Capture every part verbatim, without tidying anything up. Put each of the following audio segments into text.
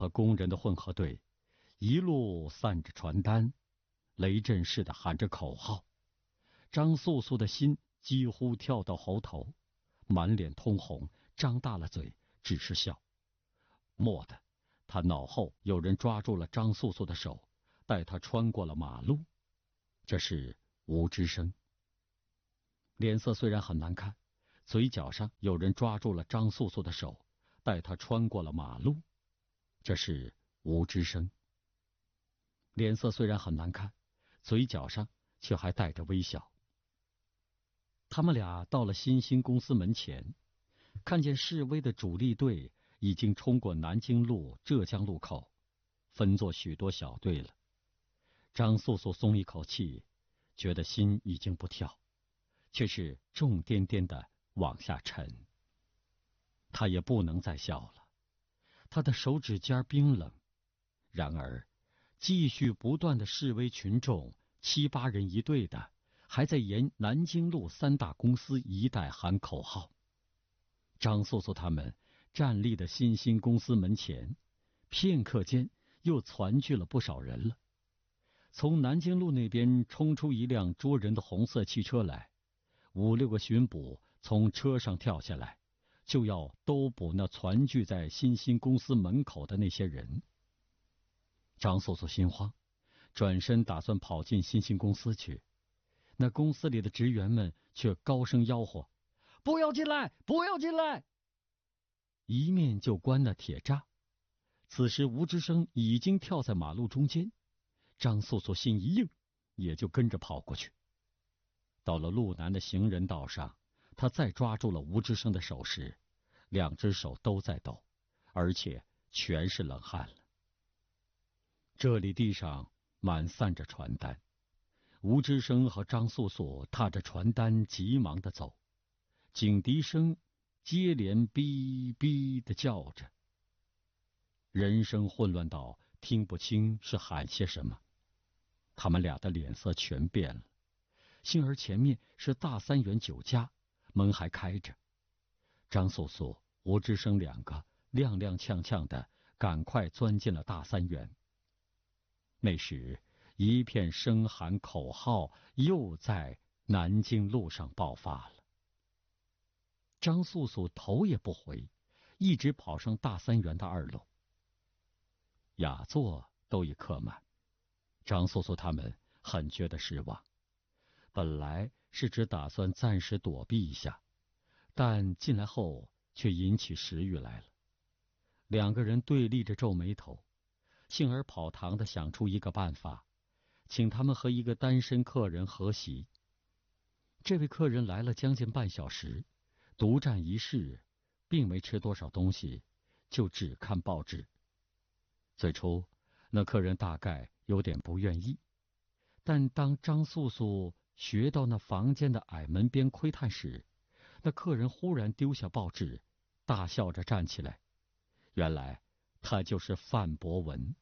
和工人的混合队一路散着传单，雷震似的喊着口号。张素素的心几乎跳到喉头，满脸通红，张大了嘴，只是笑。蓦地，他脑后有人抓住了张素素的手，带她穿过了马路。这是吴之生。脸色虽然很难看，嘴角上有人抓住了张素素的手，带她穿过了马路。这是吴之生。脸色虽然很难看，嘴角上却还带着微笑。他们俩到了新兴公司门前，看见示威的主力队已经冲过南京路浙江路口，分作许多小队了。张素素松一口气，觉得心已经不跳，却是重颠颠的往下沉。他也不能再笑了，他的手指尖冰冷。然而继续不断的示威群众，七八人一队的，还在沿南京路三大公司一带喊口号。张素素他们站立的新兴公司门前，片刻间又攒聚了不少人了。从南京路那边冲出一辆捉人的红色汽车来，五六个巡捕从车上跳下来，就要兜捕那攒聚在新兴公司门口的那些人。张素素心慌，转身打算跑进新兴公司去，那公司里的职员们却高声吆喝：“不要进来，不要进来！”一面就关那铁栅。此时吴之生已经跳在马路中间，张素素心一硬，也就跟着跑过去。到了路南的行人道上，他再抓住了吴之生的手时，两只手都在抖，而且全是冷汗了。这里地上满散着传单，吴之生和张素素踏着传单急忙地走，警笛声接连哔哔地叫着，人声混乱到听不清是喊些什么。他们俩的脸色全变了。幸而前面是大三元酒家，门还开着。张素素、吴之生两个踉踉跄跄的赶快钻进了大三元。那时一片声喊口号又在南京路上爆发了。张素素头也不回，一直跑上大三元的二楼。雅座都已客满，张素素他们很觉得失望。本来是只打算暂时躲避一下，但进来后却引起食欲来了。两个人对立着皱眉头，幸而跑堂的想出一个办法，请他们和一个单身客人合席。这位客人来了将近半小时，独占一室，并没吃多少东西，就只看报纸。最初那客人大概有点不愿意，但当张素素学到那房间的矮门边窥探时，那客人忽然丢下报纸，大笑着站起来。原来他就是范博文。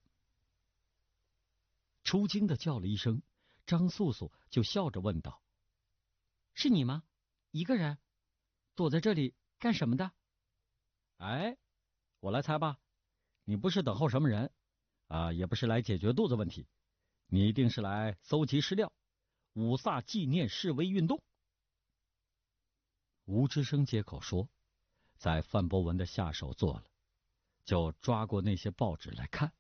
出京的叫了一声，张素素就笑着问道：“是你吗？一个人？躲在这里干什么的？”“哎，我来猜吧，你不是等候什么人啊，也不是来解决肚子问题，你一定是来搜集史料，五卅纪念示威运动。”吴之生接口说，在范博文的下手做了，就抓过那些报纸来看，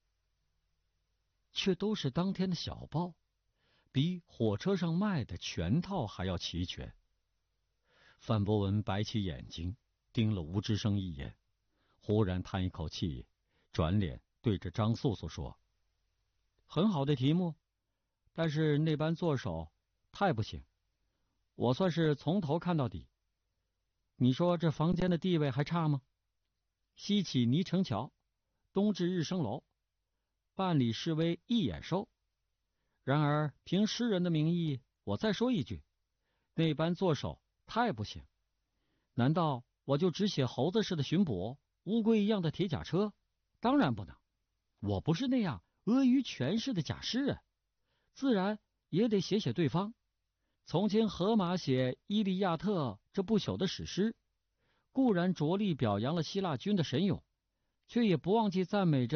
却都是当天的小报，比火车上卖的全套还要齐全。范博文白起眼睛盯了吴之生一眼，忽然叹一口气，转脸对着张素素说：“很好的题目，但是那班作手太不行，我算是从头看到底。你说这房间的地位还差吗？西起泥城桥，东至日升楼，办理示威一眼收。然而凭诗人的名义，我再说一句，那班作手太不行。难道我就只写猴子似的巡捕，乌龟一样的铁甲车？当然不能，我不是那样阿谀诠释的假诗人，自然也得写写对方。从前荷马写《伊利亚特》这不朽的史诗，固然着力表扬了希腊军的神勇， 却也不忘记赞美着